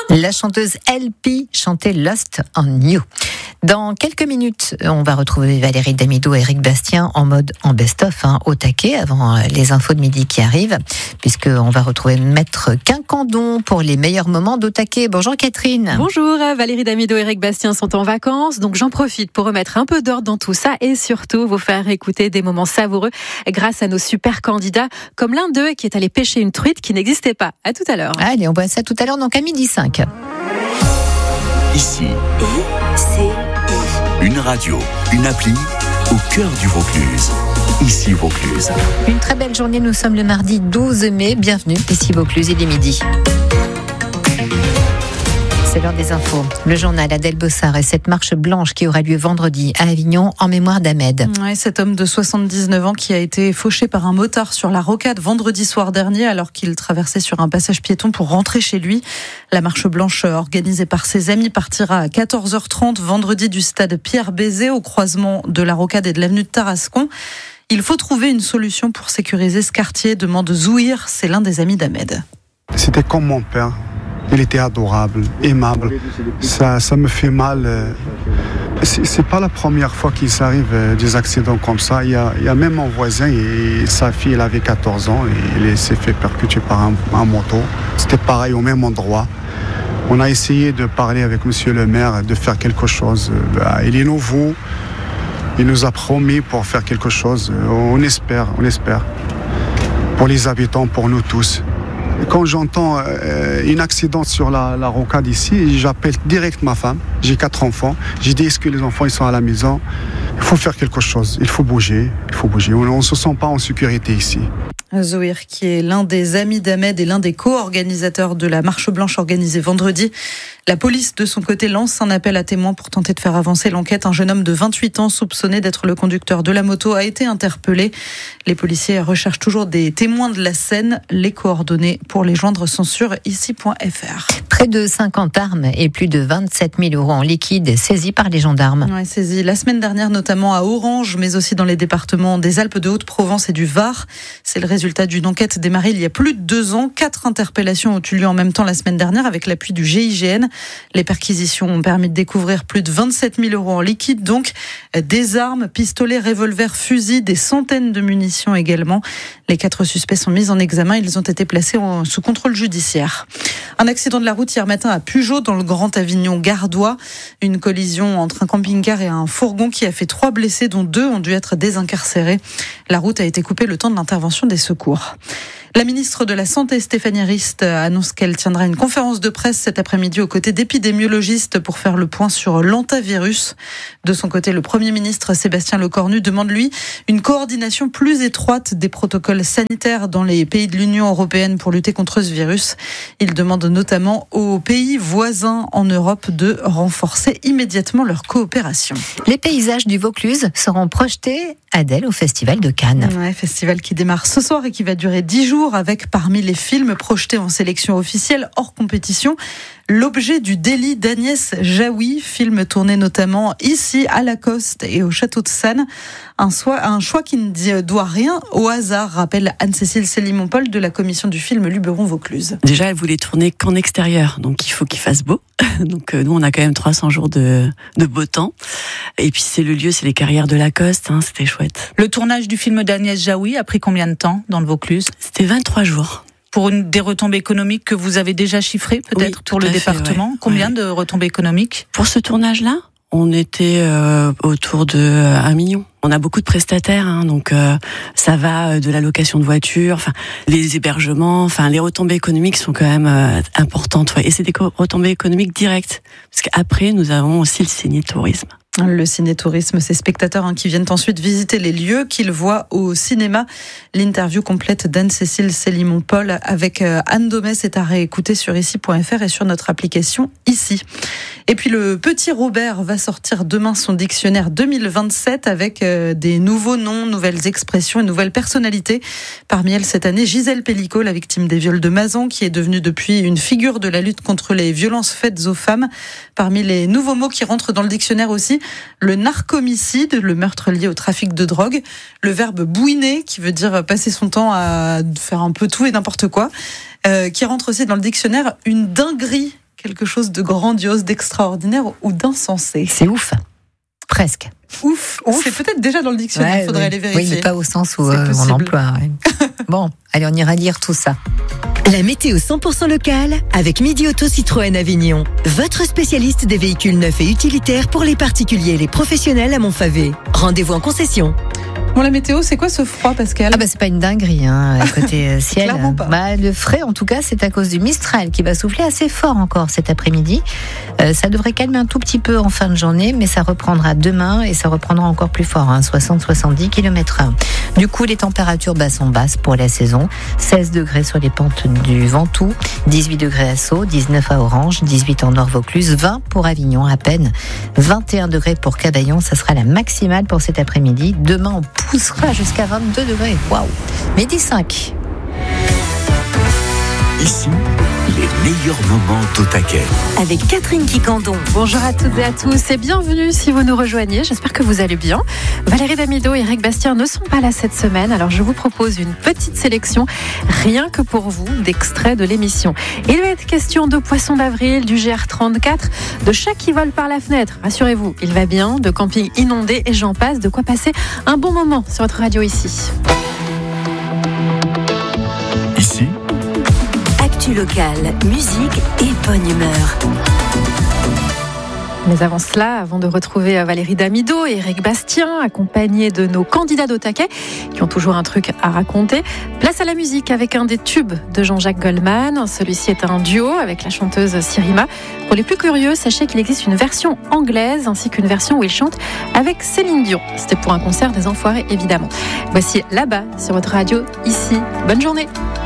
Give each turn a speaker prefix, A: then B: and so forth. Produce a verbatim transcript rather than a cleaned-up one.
A: La chanteuse L P chantait Lost on You. Dans quelques minutes, on va retrouver Valérie Damido et Eric Bastien en mode en best-of, hein, au taquet, avant les infos de midi qui arrivent, puisqu'on va retrouver Maître Quincandon pour les meilleurs moments d'au taquet. Bonjour Catherine.
B: Bonjour, Valérie Damido et Eric Bastien sont en vacances, donc j'en profite pour remettre un peu d'ordre dans tout ça et surtout vous faire écouter des moments savoureux grâce à nos super candidats, comme l'un d'eux qui est allé pêcher une truite qui n'existait pas. À tout à l'heure.
A: Allez, on voit ça tout à l'heure, donc à midi cinq.
C: Ici,
D: I C I.
C: une radio, une appli au cœur du Vaucluse. Ici Vaucluse.
A: Une très belle journée, nous sommes le mardi douze mai. Bienvenue, ici Vaucluse, il est midi. C'est l'heure des infos. Le journal Adèle Bossard et cette marche blanche qui aura lieu vendredi à Avignon en mémoire d'Ahmed.
E: Ouais, cet homme de soixante-dix-neuf ans qui a été fauché par un motard sur la rocade vendredi soir dernier alors qu'il traversait sur un passage piéton pour rentrer chez lui. La marche blanche organisée par ses amis partira à quatorze heures trente vendredi du stade Pierre-Bézet au croisement de la rocade et de l'avenue de Tarascon. Il faut trouver une solution pour sécuriser ce quartier, demande Zouhir, c'est l'un des amis d'Ahmed.
F: C'était comme mon père. Il était adorable, aimable. Ça, ça me fait mal. C'est, c'est pas la première fois qu'il s'arrive des accidents comme ça. Il y a, il y a même mon voisin, et sa fille, elle avait quatorze ans, et il s'est fait percuter par un, un moto. C'était pareil au même endroit. On a essayé de parler avec monsieur le maire, de faire quelque chose. Il est nouveau. Il nous a promis pour faire quelque chose. On espère, on espère. Pour les habitants, pour nous tous. Quand j'entends euh, un accident sur la, la rocade ici, j'appelle direct ma femme. J'ai quatre enfants. J'ai dit, est-ce que les enfants ils sont à la maison? Il faut faire quelque chose. Il faut bouger. Il faut bouger. On ne se sent pas en sécurité ici.
E: Zouhir, qui est l'un des amis d'Ahmed et l'un des co-organisateurs de la marche blanche organisée vendredi. La police, de son côté, lance un appel à témoins pour tenter de faire avancer l'enquête. Un jeune homme de vingt-huit ans, soupçonné d'être le conducteur de la moto, a été interpellé. Les policiers recherchent toujours des témoins de la scène. Les coordonnées pour les joindre sont sur ici point f r.
A: Près de cinquante armes et plus de vingt-sept mille euros en liquide saisis par les gendarmes.
E: Ouais, saisis la semaine dernière, notamment à Orange, mais aussi dans les départements des Alpes de Haute-Provence et du Var. C'est le résultat d'une enquête démarrée il y a plus de deux ans. Quatre interpellations ont eu lieu en même temps la semaine dernière avec l'appui du G I G N. Les perquisitions ont permis de découvrir plus de vingt-sept mille euros en liquide, donc des armes, pistolets, revolvers, fusils, des centaines de munitions également. Les quatre suspects sont mis en examen. Ils ont été placés en, sous contrôle judiciaire. Un accident de la route hier matin à Pugeot, dans le Grand Avignon gardois. Une collision entre un camping-car et un fourgon qui a fait trois blessés, dont deux ont dû être désincarcérés. La route a été coupée le temps de l'intervention des secours. La ministre de la Santé, Stéphanie Rist, annonce qu'elle tiendra une conférence de presse cet après-midi aux côtés d'épidémiologistes pour faire le point sur l'hantavirus. De son côté, le Premier ministre, Sébastien Lecornu, demande, lui, une coordination plus étroite des protocoles sanitaires dans les pays de l'Union européenne pour lutter contre ce virus. Il demande notamment aux pays voisins en Europe de renforcer immédiatement leur coopération.
A: Les paysages du Vaucluse seront projetés, Adèle, au Festival de Cannes.
E: Ouais, festival qui démarre ce soir et qui va durer dix jours avec, parmi les films projetés en sélection officielle hors compétition, L'objet du délit d'Agnès Jaoui, film tourné notamment ici à Lacoste et au château de Sannes. Un, soi, un choix qui ne doit rien au hasard, rappelle Anne-Cécile Célimon-Paul de la commission du film Luberon-Vaucluse.
G: Déjà, elle voulait tourner qu'en extérieur, donc il faut qu'il fasse beau. Donc nous, on a quand même trois cents jours de, de beau temps. Et puis c'est le lieu, c'est les carrières de Lacoste, hein, c'était chouette.
H: Le tournage du film d'Agnès Jaoui a pris combien de temps dans le Vaucluse ?
G: C'était vingt-trois jours.
H: Pour une des retombées économiques que vous avez déjà chiffrées, peut-être,
G: oui,
H: pour le département.
G: Fait, ouais.
H: Combien
G: ouais.
H: de retombées économiques ?
G: Pour ce tournage-là, on était euh, autour de euh, un million. On a beaucoup de prestataires, hein, donc euh, ça va de la location de voitures, enfin les hébergements, enfin les retombées économiques sont quand même euh, importantes. Ouais. Et c'est des retombées économiques directes, parce qu'après nous avons aussi le ciné-tourisme.
E: Le ciné-tourisme, ces spectateurs hein, qui viennent ensuite visiter les lieux qu'ils voient au cinéma. L'interview complète d'Anne-Cécile Célimon-Paul avec Anne Domès est à réécouter sur ici point f r et sur notre application Ici. Et puis le petit Robert va sortir demain son dictionnaire deux mille vingt-sept avec des nouveaux noms, nouvelles expressions et nouvelles personnalités. Parmi elles cette année, Gisèle Pellicot, la victime des viols de Mazan, qui est devenue depuis une figure de la lutte contre les violences faites aux femmes. Parmi les nouveaux mots qui rentrent dans le dictionnaire aussi, le narcomicide, le meurtre lié au trafic de drogue, le verbe bouiner, qui veut dire passer son temps à faire un peu tout et n'importe quoi, euh, qui rentre aussi dans le dictionnaire, une dinguerie, quelque chose de grandiose, d'extraordinaire ou d'insensé.
A: C'est ouf. Presque.
E: Ouf, ouf. C'est peut-être déjà dans le dictionnaire, il
A: ouais,
E: faudrait
A: oui.
E: aller vérifier.
A: Oui, mais pas au sens où euh, on l'emploie. Ouais. Bon, allez, on ira lire tout ça.
I: La météo cent pour cent locale avec Midi Auto Citroën Avignon. Votre spécialiste des véhicules neufs et utilitaires pour les particuliers et les professionnels à Montfavet. Rendez-vous en concession.
E: Bon, la météo, c'est quoi ce froid, Pascal ?
A: Ah bah c'est pas une dinguerie, hein, côté ciel.
E: Clairement pas.
A: Bah, le frais, en tout cas, c'est à cause du Mistral qui va souffler assez fort encore cet après-midi. Euh, ça devrait calmer un tout petit peu en fin de journée, mais ça reprendra demain et ça reprendra encore plus fort, hein, soixante à soixante-dix kilomètres heure. Du coup, les températures bas sont basses pour la saison. seize degrés sur les pentes du Ventoux, dix-huit degrés à Sceaux, dix-neuf à Orange, dix-huit en Nord-Vaucluse, vingt pour Avignon à peine, vingt et un degrés pour Cavaillon. Ça sera la maximale pour cet après-midi. Demain, on poussera jusqu'à vingt-deux degrés. Waouh! Midi cinq.
C: Ici, les meilleurs moments d'Au Taquet.
I: Avec Catherine Quicandon.
B: Bonjour à toutes et à tous et bienvenue si vous nous rejoignez. J'espère que vous allez bien. Valérie Damido et Eric Bastien ne sont pas là cette semaine, alors je vous propose une petite sélection, rien que pour vous, d'extraits de l'émission. Il va être question de poissons d'avril, du G R trente-quatre, de chats qui volent par la fenêtre. Rassurez-vous, il va bien, de camping inondé et j'en passe, de quoi passer un bon moment sur votre radio ici.
C: Ici,
I: Actu locale, musique et bonne humeur.
B: Mais avant cela, avant de retrouver Valérie Damido et Eric Bastien, accompagnés de nos candidats d'Au Taquet, qui ont toujours un truc à raconter, place à la musique avec un des tubes de Jean-Jacques Goldman. Celui-ci est un duo avec la chanteuse Sirima. Pour les plus curieux, sachez qu'il existe une version anglaise ainsi qu'une version où il chante avec Céline Dion. C'était pour un concert des Enfoirés, évidemment. Voici Là-bas sur votre radio, ici. Bonne journée.